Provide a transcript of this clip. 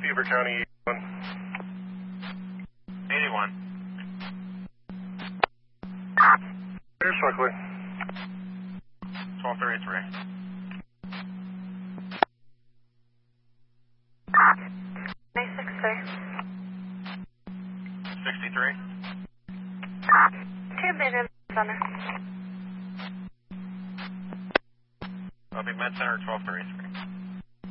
Beaver County 81. 81. Here's Swiftly. 1233. 63. 2 Mid Center. I'll be Med Center 1233.